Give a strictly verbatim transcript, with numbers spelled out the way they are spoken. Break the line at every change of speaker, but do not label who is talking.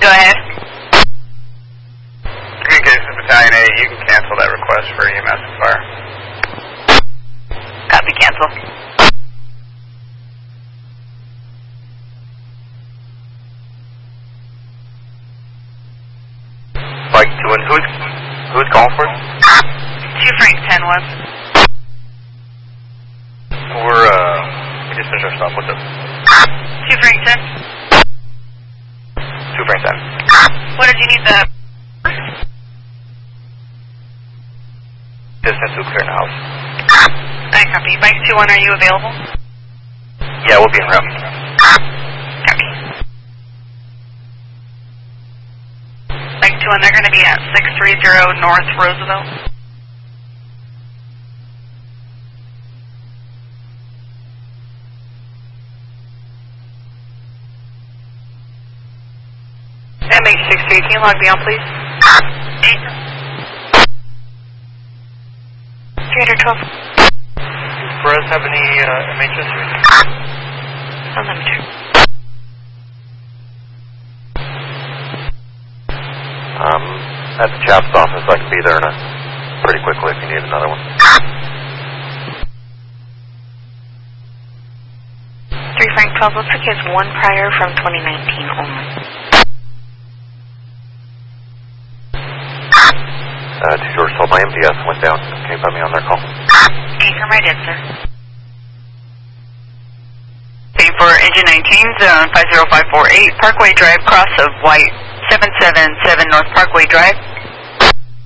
go ahead.
Communications Battalion A, you can cancel that request for E M S and fire.
Copy, cancel.
Mike two, and who's, who's calling for it?
two Frank ten West.
We're, uh, we just finished our stop. What's up?
two Frank ten.
two Frank ten.
What did you need the...
Distance to clear in the house.
I copy. Mike two one, are you available?
Yeah, we'll be en route.
Copy. Mike two one, they're going to be at six three zero North Roosevelt. M H six three, can you log me on, please? eight. three twelve.
Does Perez have any uh, M Hs?
Unlimited.
Um, at the Chaps office, I can be there in a pretty quickly if you need another one.
three Frank twelve, looks like he has one prior from twenty nineteen only.
Uh, two George told my M D S went down. Can you put me on their call?
Anchor my dead, sir. Pay for engine nineteen, zone five zero five four eight, Parkway Drive, cross of White, seven seven seven North Parkway Drive.